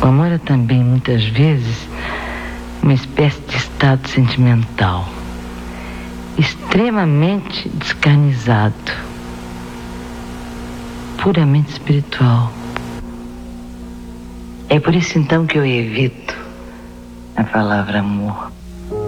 O amor é também, muitas vezes, uma espécie de estado sentimental, extremamente descarnizado, puramente espiritual. É por isso, então, que eu evito a palavra amor.